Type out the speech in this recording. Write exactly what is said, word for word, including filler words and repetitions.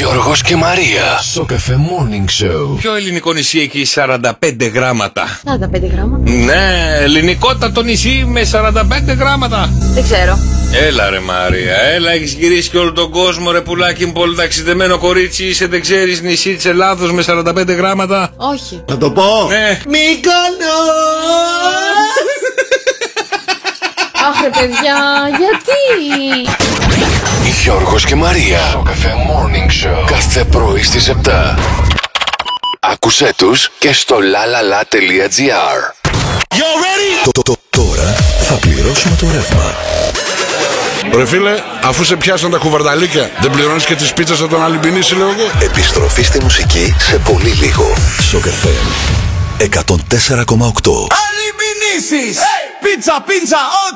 Γιώργος και Μαρία. Σοκαφέ Morning Show. Ποιο ελληνικό νησί έχει σαράντα πέντε γράμματα? σαράντα πέντε γράμματα. Ναι, ελληνικότατο νησί με σαράντα πέντε γράμματα. Δεν ξέρω. Έλα ρε Μαρία, έλα, έχεις γυρίσει και όλο τον κόσμο ρε πουλάκι μου, πολύ ταξιδεμένο κορίτσι. Είσαι, δεν ξέρεις νησί της Ελλάδος με σαράντα πέντε γράμματα? Όχι. Να το πω. Ναι. Μύκονος. Αχ ρε παιδιά, γιατί? Γιώργος και Μαρία. Σοκαφέ Morning Show. Κάθε πρωί στις επτά. Άκουσέ τους και στο lalala.gr. Το, το, το, τώρα θα πληρώσουμε το ρεύμα. Ρε φίλε, αφού σε πιάσαν τα κουβαρδαλίκια, δεν πληρώνεις και τις πίτσες από τον Αλυμπινίση, λέω εγώ. Επιστροφή στη μουσική σε πολύ λίγο. Σοκαφέ εκατόν τέσσερα κόμμα οκτώ. Αλυμπινίσεις. Πίτσα, πίτσα,